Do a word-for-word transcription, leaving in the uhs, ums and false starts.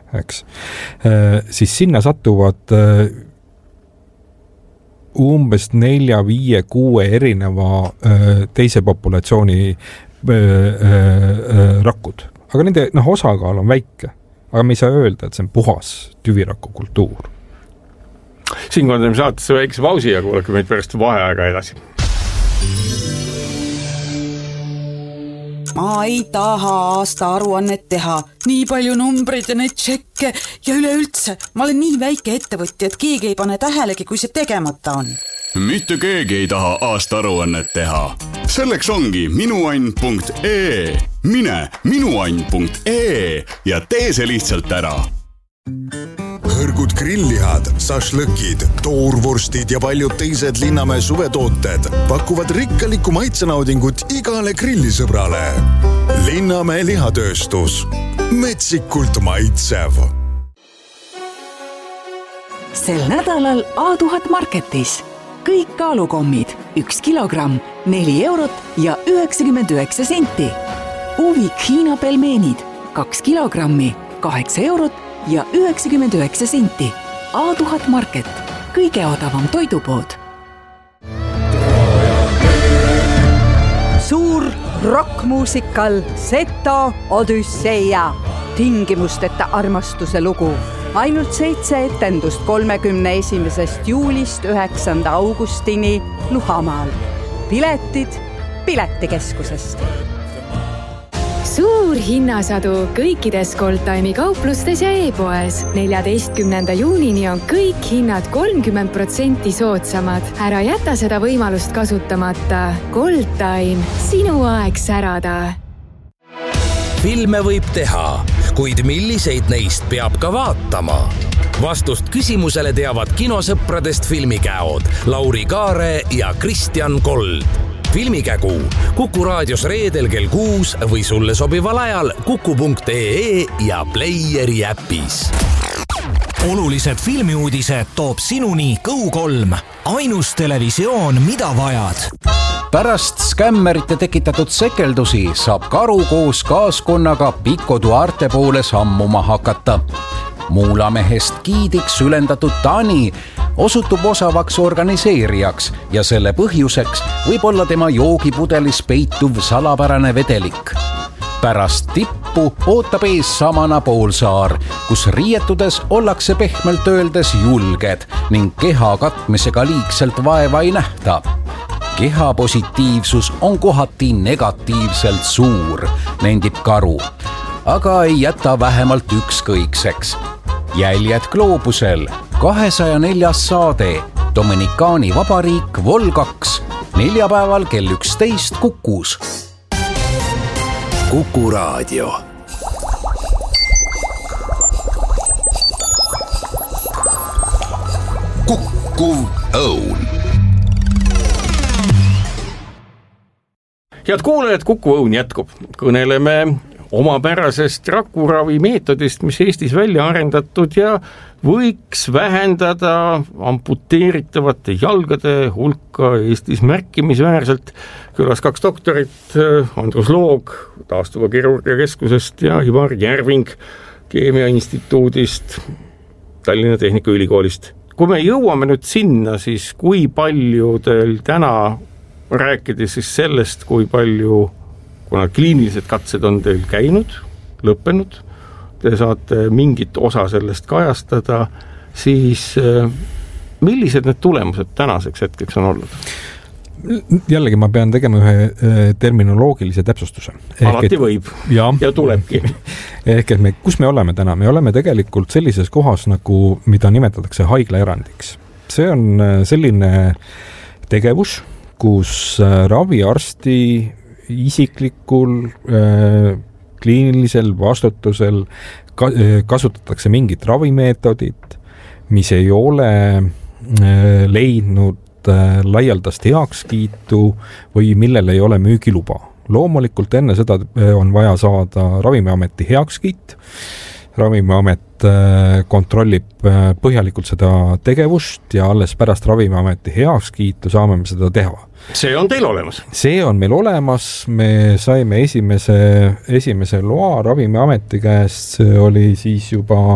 eks, siis sinna satuvad umbes nelja, viie, kuue erineva teise populatsiooni rakud. Aga nende noh, osakaal on väike. Aga me ei saa öelda, et see on puhas tüviraku kultuur. Siin kondame saatesse väikse pausi ja kuulake meid pärast vaheaega edasi. Ma ei taha aasta aruannet teha. Nii palju numbreid ja neid tšekke ja üleüldse. Ma olen nii väike ettevõtja, et keegi ei pane tähelegi, kui see tegemata on. Mitte keegi ei taha aasta aruannet teha. Selleks ongi minuann punkt ee. Mine minuann punkt ee ja tee see lihtsalt ära. Hõrgud grillihad, sašlõkid, toorvorstid ja paljud teised Linnamäe suvetooted pakuvad rikkaliku maitsenaudingut igale grillisõbrale. Linnamäe lihatööstus. Metsikult maitsev. Sel nädalal A tuhat Marketis. Kõik kaalukommid, üks kilogramm, neli eurot ja üheksakümmend üheksa senti. Uvik Hiina pelmeenid, kaks kilogrammi, kaheksa eurot ja üheksakümmend üheksa senti. A tuhat Market, kõige odavam toidupood. Suur rockmuusikal Seto Odüsseia. Tingimusteta armastuse lugu. Ainult seitse etendust kolmekümne esimesest juulist üheksanda augustini Luhamaal. Piletid Piletikeskusest. Suur hinnasadu kõikides Goldtime'i kauplustes ja e-poes. neljateistkümnenda juunini on kõik hinnad kolmkümmend protsenti soodsamad. Ära jäta seda võimalust kasutamata. Goldtime, sinu aeg särada. Filme võib teha, kuid milliseid neist peab ka vaatama? Vastust küsimusele teavad kinosõpradest filmikäod Lauri Kaare ja Kristjan Kold. Filmikägu Kuku raadios reedel kell kuus või sulle sobival ajal kuku punkt ee ja Playeri äpis. Olulised filmiuudised toob sinuni Go kolm. Ainus televisioon, mida vajad. Pärast skämmerite tekitatud sekeldusi saab karu koos kaaskonnaga Pico Duarte poole sammuma hakata. Muulamehest giidiks sülendatud Tani osutub osavaks organiseerijaks ja selle põhjuseks võib olla tema joogipudelis peituv salapärane vedelik. Pärast tippu ootab ees samana poolsaar, kus riietudes ollakse pehmelt öeldes julged ning keha katmisega liigselt vaeva ei nähta. Keha positiivsus on kohati negatiivselt suur, nendib karu, aga ei jäta vähemalt ükskõikseks. Jäljed gloobusel, kahesaja neljas saade, Dominikaani vabariik Vol kaks, neljapäeval kell üksteist Kukus. Kuku raadio. Kuku õun. Head kuulajad, Kuku õun jätkub. Kõneleme omapärasest rakuravi meetodist, mis Eestis välja arendatud ja võiks vähendada amputeeritavate jalgade hulka Eestis märkimisväärselt. Külas kaks doktorit, Andrus Loog taastuva kirurgia keskusest ja Ivar Järving Keemia instituudist, Tallinna Tehnikaülikoolist. Kui me jõuame nüüd sinna, siis kui palju teil täna rääkida siis sellest, kui palju, kuna kliinilised katsed on teil käinud, lõppenud, te saate mingit osa sellest kajastada, siis millised need tulemused tänaseks hetkeks on olnud? Jällegi ma pean tegema ühe terminoloogilise täpsustuse. Alati et, võib ja, ja tulebki. Ehk et me, kus me oleme täna? Me oleme tegelikult sellises kohas, nagu mida nimetatakse haiglaerandiks. See on selline tegevus, kus raviarsti isiklikul äh, kliinilisel vastutusel ka, äh, kasutatakse mingit ravimeetodit, mis ei ole äh, leidnud äh, laialdast heakskiitu või millel ei ole müügiluba. Loomulikult enne seda on vaja saada Ravimiameti heakskiit. Ravimiamet kontrollib põhjalikult seda tegevust ja alles pärast Ravimiameti heakskiitu saame me seda teha. See on teil olemas? See on meil olemas. Me saime esimese, esimese loa Ravimiameti käest, see oli siis juba